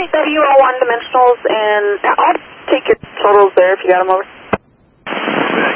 WL1 dimensionals, and I'll take your totals there if you got them over.